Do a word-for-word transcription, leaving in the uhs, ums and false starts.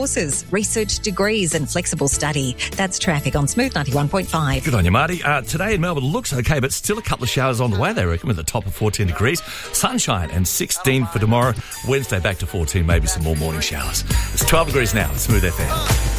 courses, research degrees and flexible study. That's traffic on Smooth ninety-one point five. Good on you, Marty. Uh, today in Melbourne looks okay, but still a couple of showers on the way, they reckon, with a top of fourteen degrees. Sunshine and sixteen for tomorrow. Wednesday back to fourteen, maybe some more morning showers. It's twelve degrees now. Smooth F M.